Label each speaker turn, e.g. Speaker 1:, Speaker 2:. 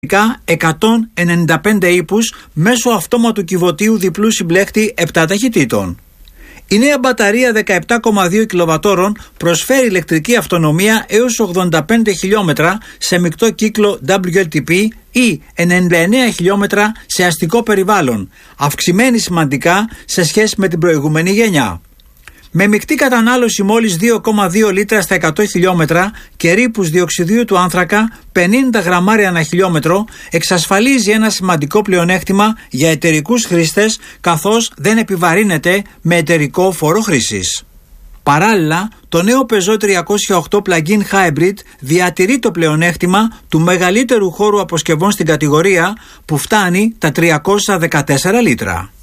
Speaker 1: 195 ύπους μέσω αυτόματου κυβωτίου διπλού συμπλέκτη 7 ταχυτήτων. Η νέα μπαταρία 17,2 κιλοβατόρων προσφέρει ηλεκτρική αυτονομία έως 85 χιλιόμετρα σε μεικτό κύκλο WLTP ή 99 χιλιόμετρα σε αστικό περιβάλλον, αυξημένη σημαντικά σε σχέση με την προηγούμενη γενιά. Με μεικτή κατανάλωση μόλις 2,2 λίτρα στα 100 χιλιόμετρα και ρήπους διοξιδίου του άνθρακα 50 γραμμάρια ανά χιλιόμετρο, εξασφαλίζει ένα σημαντικό πλεονέκτημα για εταιρικούς χρήστες, καθώς δεν επιβαρύνεται με εταιρικό φόρο χρήσης. Παράλληλα, το νέο Peugeot 308 Plug-in Hybrid διατηρεί το πλεονέκτημα του μεγαλύτερου χώρου αποσκευών στην κατηγορία, που φτάνει τα 314 λίτρα.